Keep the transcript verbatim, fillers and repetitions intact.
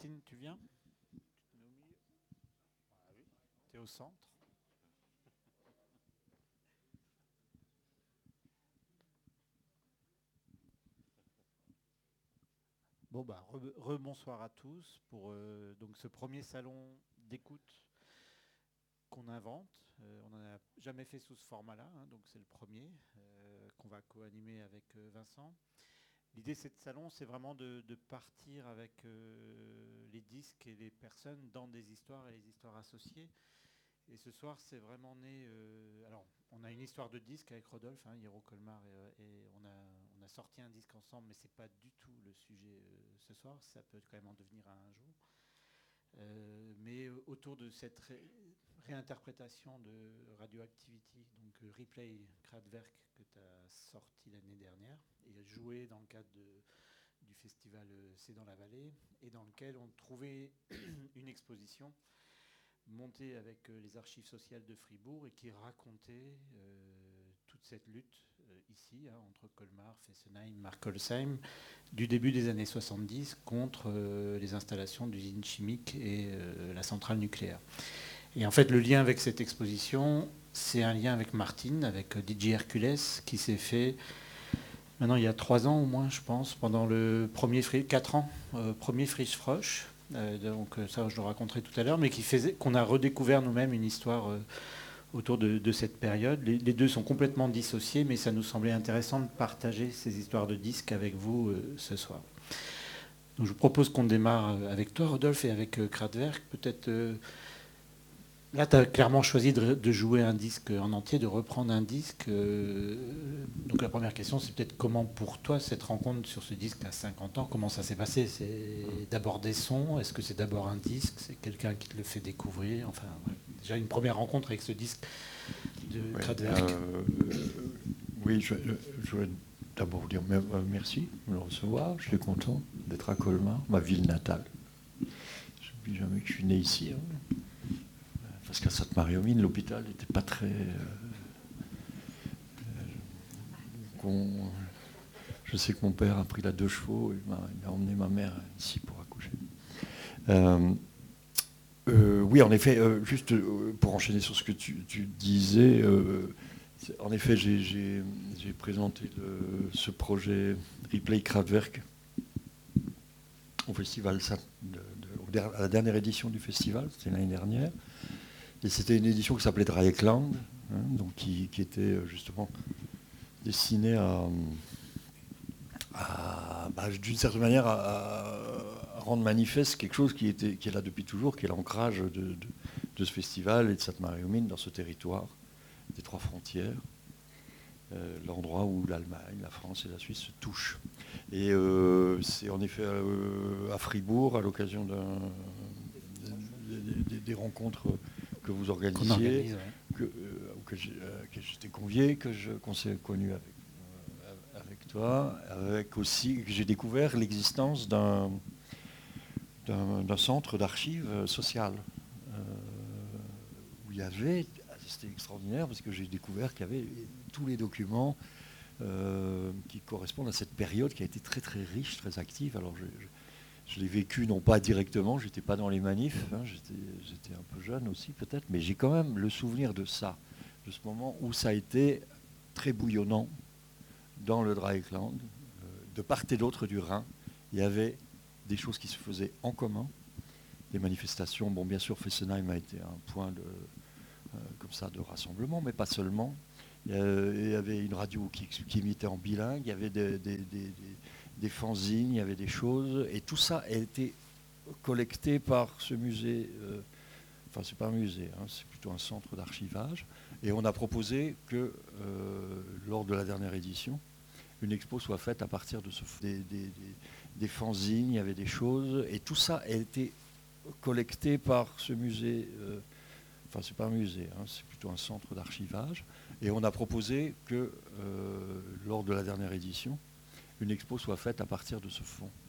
Martine, tu viens? Tu es au centre. Bon, bah, rebonsoir à tous pour euh, donc ce premier salon d'écoute qu'on invente. Euh, on n'en a jamais fait sous ce format-là, hein, donc c'est le premier euh, qu'on va co-animer avec euh, Vincent. L'idée de ce salon, c'est vraiment de, de partir avec euh, les disques et les personnes dans des histoires et les histoires associées. Et ce soir, c'est vraiment né... Euh, alors, on a une histoire de disque avec Rodolphe, hein, Hiro Colmar, et, et on, a, on a sorti un disque ensemble, mais ce n'est pas du tout le sujet euh, ce soir. Ça peut quand même en devenir un, un jour. Euh, mais autour de cette ré, réinterprétation de Radioactivity, donc euh, Replay Kraftwerk, que tu as sorti l'année dernière, et joué dans le cadre de, du festival C'est dans la vallée, et dans lequel on trouvait une exposition montée avec euh, les archives sociales de Fribourg et qui racontait euh, toute cette lutte euh, ici, hein, entre Colmar, Fessenheim, Markolsheim, du début des années soixante-dix contre euh, les installations d'usines chimiques et euh, la centrale nucléaire. Et en fait, le lien avec cette exposition, c'est un lien avec Martine, avec D J Hercules, qui s'est fait maintenant il y a trois ans au moins, je pense, pendant le premier, quatre ans, euh, premier Frisch Frosch. Euh, donc ça, je le raconterai tout à l'heure, mais qui faisait, qu'on a redécouvert nous-mêmes une histoire euh, autour de, de cette période. Les, les deux sont complètement dissociés, mais ça nous semblait intéressant de partager ces histoires de disques avec vous euh, ce soir. Donc je vous propose qu'on démarre avec toi, Rodolphe, et avec euh, Kraftwerk. Peut-être... Euh, Là, tu as clairement choisi de, de jouer un disque en entier, de reprendre un disque. Euh, donc la première question, c'est peut-être comment pour toi, cette rencontre sur ce disque à cinquante ans, comment ça s'est passé? C'est d'abord des sons? Est-ce que c'est d'abord un disque? C'est quelqu'un qui te le fait découvrir? Enfin, ouais. Déjà une première rencontre avec ce disque de ouais, Kraftwerk. Euh, oui, je, je voudrais d'abord vous dire merci de me recevoir. Je suis content d'être à Colmar, ma ville natale. Je n'oublie jamais que je suis né ici. Hein. Parce qu'à Sainte-Marie-aux-Mines, l'hôpital n'était pas très... Euh, euh, je sais que mon père a pris la deux chevaux et m'a, il a emmené ma mère ici pour accoucher. Euh, euh, oui, en effet, euh, juste euh, pour enchaîner sur ce que tu, tu disais, euh, en effet, j'ai, j'ai, j'ai présenté le, ce projet Replay Kraftwerk au festival, de, de, à la dernière édition du festival, c'était l'année dernière. Et c'était une édition qui s'appelait Dreieckland, hein, donc qui, qui était justement destinée à, à bah, d'une certaine manière, à, à rendre manifeste quelque chose qui, était, qui est là depuis toujours, qui est l'ancrage de, de, de ce festival et de Sainte-Marie-aux-Mines dans ce territoire des trois frontières, euh, l'endroit où l'Allemagne, la France et la Suisse se touchent. Et euh, c'est en effet euh, à Fribourg, à l'occasion d'un, des, des, des rencontres que vous organisiez, organise, ouais. que, euh, que, j'ai, euh, que j'étais convié, que je, qu'on s'est connu avec, euh, avec toi, avec aussi que j'ai découvert l'existence d'un, d'un, d'un centre d'archives sociales euh, où il y avait, c'était extraordinaire parce que j'ai découvert qu'il y avait tous les documents euh, qui correspondent à cette période qui a été très très riche, très active. Alors je, je, Je l'ai vécu, non pas directement, j'étais pas dans les manifs, hein, j'étais, j'étais un peu jeune aussi peut-être, mais j'ai quand même le souvenir de ça, de ce moment où ça a été très bouillonnant dans le Dreieckland, euh, de part et d'autre du Rhin. Il y avait des choses qui se faisaient en commun, des manifestations. Bon, bien sûr, Fessenheim a été un point de, euh, comme ça, de rassemblement, mais pas seulement. Il y, a, il y avait une radio qui, qui imitait en bilingue, il y avait des, des, des, des des fanzines, il y avait des choses, et tout ça a été collecté par ce musée, euh, enfin c'est pas un musée, hein, c'est plutôt un centre d'archivage, et on a proposé que euh, lors de la dernière édition, une expo soit faite à partir de ce, des, des, des, des fanzines, il y avait des choses, et tout ça a été collecté par ce musée, euh, enfin c'est pas un musée, hein, c'est plutôt un centre d'archivage, et on a proposé que euh, lors de la dernière édition, une expo soit faite à partir de ce fonds.